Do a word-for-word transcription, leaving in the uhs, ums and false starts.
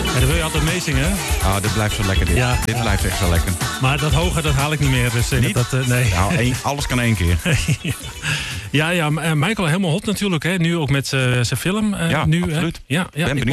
En dan wil je altijd meezingen, hè? Ah, dit blijft zo lekker, dit. Ja, dit ja. blijft echt zo lekker. Maar dat hoger, dat haal ik niet meer. Dus zingen. Niet? Dat, uh, nee. Nou, één, alles kan één keer. ja, ja, Michael helemaal hot natuurlijk. Hè? Nu ook met uh, zijn film. Uh, Ja, nu, absoluut. Hè? Ja, ja. Ben benieuwd.